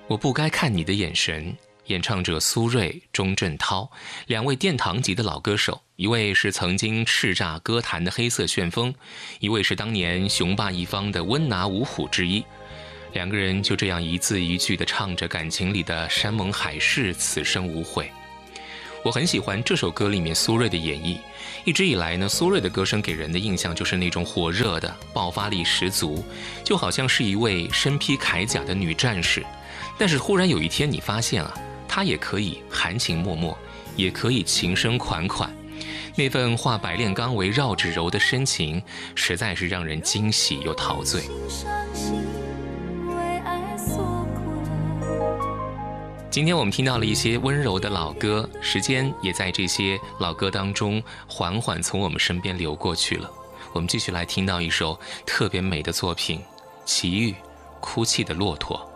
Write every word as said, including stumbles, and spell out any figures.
我不该看你的眼神，演唱者苏芮、钟镇涛，两位殿堂级的老歌手，一位是曾经叱咤歌坛的黑色旋风，一位是当年雄霸一方的温拿五虎之一。两个人就这样一字一句地唱着感情里的山盟海誓，此生无悔。我很喜欢这首歌里面苏芮的演绎。一直以来呢，苏芮的歌声给人的印象就是那种火热的，爆发力十足，就好像是一位身披铠甲的女战士。但是忽然有一天你发现啊，她也可以含情脉脉，也可以情深款款。那份化百炼钢为绕指柔的深情，实在是让人惊喜又陶醉。今天我们听到了一些温柔的老歌，时间也在这些老歌当中缓缓从我们身边流过去了。我们继续来听到一首特别美的作品，齐豫《哭泣的骆驼》。